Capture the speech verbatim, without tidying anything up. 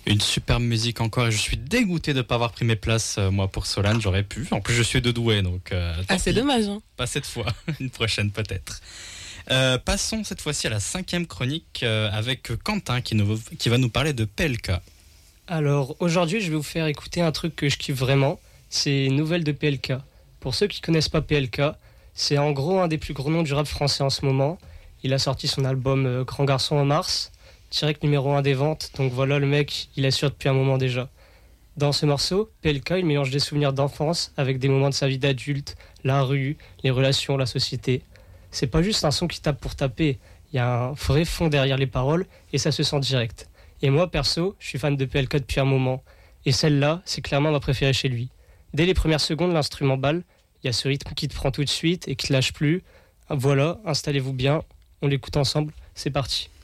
Une superbe musique encore et je suis dégoûté de ne pas avoir pris mes places euh, moi pour Solane, j'aurais pu. En plus je suis de Douai donc euh, tant Ah, c'est pis. dommage, hein. Pas cette fois, une prochaine peut-être. Euh, passons cette fois-ci à la cinquième chronique euh, avec Quentin qui, nous, qui va nous parler de P L K. Alors aujourd'hui, je vais vous faire écouter un truc que je kiffe vraiment, c'est Nouvelles de P L K. Pour ceux qui connaissent pas P L K, c'est en gros un des plus gros noms du rap français en ce moment. Il a sorti son album euh, Grand Garçon en mars, direct numéro un des ventes, donc voilà, le mec, il assure depuis un moment déjà. Dans ce morceau, P L K, il mélange des souvenirs d'enfance avec des moments de sa vie d'adulte, la rue, les relations, la société. C'est pas juste un son qui tape pour taper, il y a un vrai fond derrière les paroles et ça se sent direct. Et moi, perso, je suis fan de P L K depuis un moment. Et celle-là, c'est clairement ma préférée chez lui. Dès les premières secondes, l'instrument balle, il y a ce rythme qui te prend tout de suite et qui te lâche plus. Voilà, installez-vous bien, on l'écoute ensemble, c'est parti.